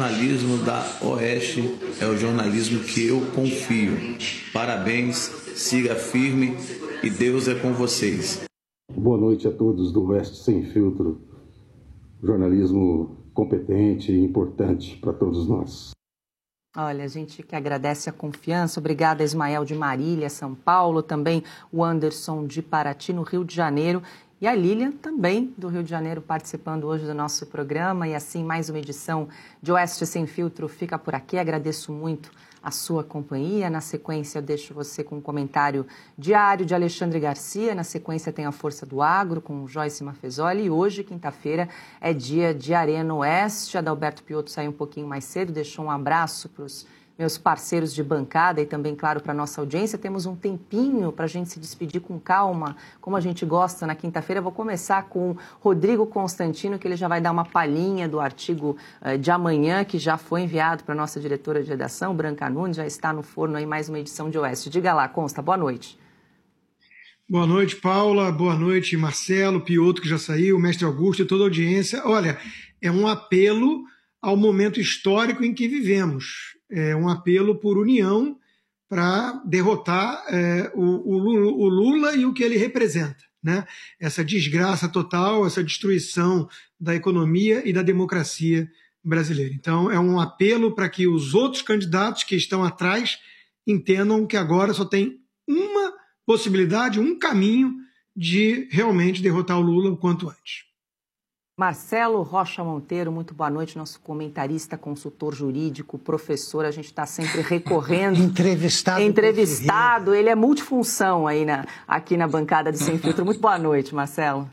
jornalismo da Oeste é o jornalismo que eu confio. Parabéns, siga firme e Deus é com vocês. Boa noite a todos do Oeste Sem Filtro. Jornalismo competente e importante para todos nós. Olha, a gente que agradece a confiança. Obrigada, Ismael de Marília, São Paulo, também o Anderson de Paraty, no Rio de Janeiro. E a Lilian, também do Rio de Janeiro, participando hoje do nosso programa. E assim, mais uma edição de Oeste Sem Filtro fica por aqui. Agradeço muito a sua companhia. Na sequência, eu deixo você com um comentário diário de Alexandre Garcia. Na sequência, tem a Força do Agro, com Joyce Mafezoli. E hoje, quinta-feira, é dia de Arena Oeste. Adalberto Piotto saiu um pouquinho mais cedo, deixou um abraço para os meus parceiros de bancada e também, claro, para a nossa audiência. Temos um tempinho para a gente se despedir com calma, como a gente gosta na quinta-feira. Vou começar com o Rodrigo Constantino, que ele já vai dar uma palhinha do artigo de amanhã, que já foi enviado para a nossa diretora de redação, Branca Nunes, já está no forno aí mais uma edição de Oeste. Diga lá, Consta, boa noite. Boa noite, Paula. Boa noite, Marcelo, Piotto, que já saiu, Mestre Augusto e toda a audiência. Olha, é um apelo ao momento histórico em que vivemos. É um apelo por união para derrotar o Lula e o que ele representa, né? Essa desgraça total, essa destruição da economia e da democracia brasileira. Então, é um apelo para que os outros candidatos que estão atrás entendam que agora só tem uma possibilidade, um caminho de realmente derrotar o Lula o quanto antes. Marcelo Rocha Monteiro, muito boa noite, nosso comentarista, consultor jurídico, professor, a gente está sempre recorrendo. Entrevistado, ele é multifunção aí aqui na bancada do Sem Filtro. Muito boa noite, Marcelo.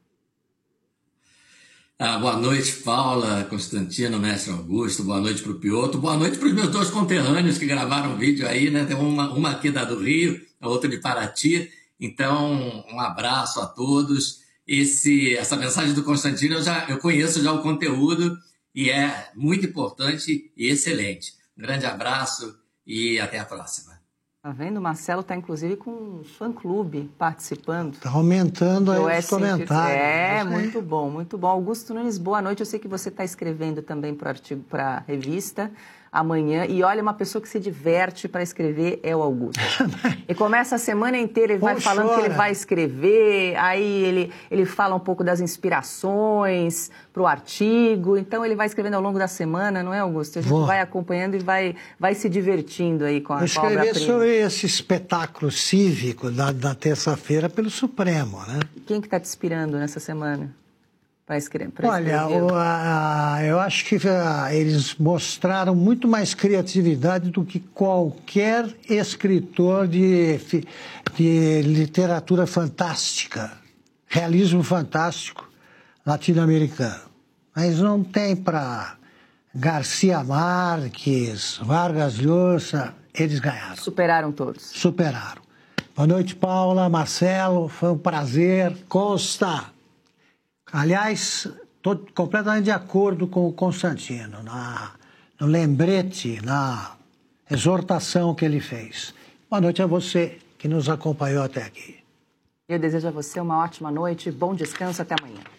Boa noite, Paula, Constantino, Mestre Augusto, boa noite para o Piotto, boa noite para os meus dois conterrâneos que gravaram o vídeo aí, né? Tem uma aqui da do Rio, a outra de Paraty. Então, um abraço a todos. Essa mensagem do Constantino, eu conheço já o conteúdo e é muito importante e excelente. Um grande abraço e até a próxima. Tá vendo? O Marcelo está, inclusive, com um fã-clube participando. Está aumentando aí os comentários. Muito bom, muito bom. Augusto Nunes, boa noite. Eu sei que você está escrevendo também para o artigo, para a revista amanhã. E olha, uma pessoa que se diverte para escrever é o Augusto. E começa a semana inteira, ele vai falando que ele vai escrever, aí ele fala um pouco das inspirações para o artigo. Então, ele vai escrevendo ao longo da semana, não é, Augusto? A gente vai acompanhando e vai se divertindo aí com a obra-prima. Eu escrevi sobre esse espetáculo cívico da terça-feira pelo Supremo, né? Quem que está te inspirando nessa semana? Olha, eu acho que eles mostraram muito mais criatividade do que qualquer escritor de literatura fantástica, realismo fantástico latino-americano. Mas não tem para Garcia Marques, Vargas Llosa, eles ganharam. Superaram todos. Superaram. Boa noite, Paula, Marcelo, foi um prazer. Consta. Aliás, estou completamente de acordo com o Constantino, no lembrete, na exortação que ele fez. Boa noite a você que nos acompanhou até aqui. Eu desejo a você uma ótima noite, bom descanso, até amanhã.